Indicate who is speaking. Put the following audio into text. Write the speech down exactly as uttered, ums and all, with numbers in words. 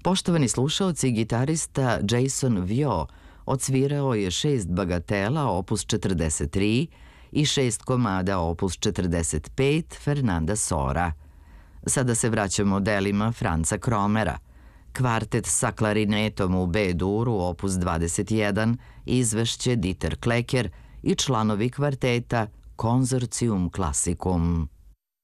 Speaker 1: Poštovani slušaoci, gitarista Jason Vio odsvirao je šest bagatela opus četrdeset tri i šest komada opus četrdeset pet Fernanda Sora. Sada se vraćamo delima Franza Kromera. Kvartet sa klarinetom u B-duru opus dvadeset jedan izvešće Dieter Klecker i članovi kvarteta Consortium Classicum.